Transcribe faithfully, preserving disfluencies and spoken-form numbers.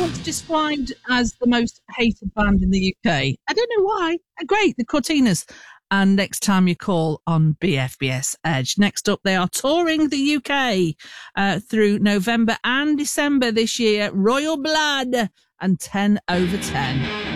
once described as the most hated band in the U K. I don't know why. Great, the Cortinas. And next time you call on B F B S Edge. Next up, they are touring the U K uh, through November and December this year. Royal Blood and ten over ten.